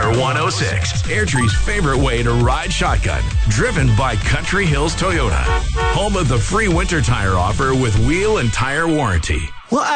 Power 106, Airdrie's favorite way to ride shotgun. Driven by Country Hills Toyota. Home of the free winter tire offer with wheel and tire warranty. Well,